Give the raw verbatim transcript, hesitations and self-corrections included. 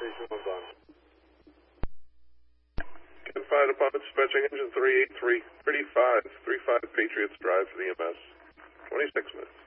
Station one done. Ken Fire Department dispatching engine three eight three, thirty-five, thirty-five Patriots Drive for the E M S. twenty-six minutes.